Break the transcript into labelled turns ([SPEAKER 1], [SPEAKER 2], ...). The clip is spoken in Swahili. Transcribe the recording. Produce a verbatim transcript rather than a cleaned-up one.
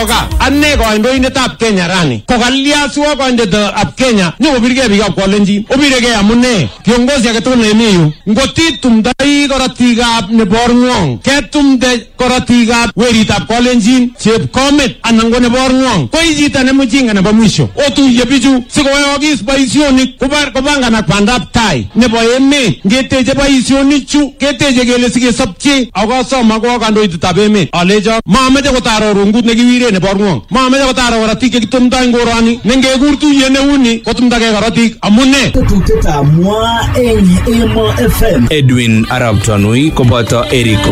[SPEAKER 1] koka ane kandoindetab Kenya rani kokaliaswa kandoindetab Kenya nyokobirgei biikab Kalenjin obiregei amune kiongozi age tugul nemi yu ngotitumdoi korotikab neborng'wong ketumde korotikab weritab Kalenjin chepkomet anan ko neborng'wong ko chito nemujinga nebo mwisho otuye bichu sikoyookis boisionik kobanganak bandab tai nebo emet ngeteche boisionik chu keteche kele sikesopchi akosoma ko kandoindetab emet alecho mameche kotaro rungut nekiwire neborng'wong mameche kotaro korotik chekitumdoi ngoroni nengekur tuye neuni kotumdagei korotik amune
[SPEAKER 2] Tutetab mwa eng Emo F M.
[SPEAKER 3] Edwin Arab Tanui koboto Eric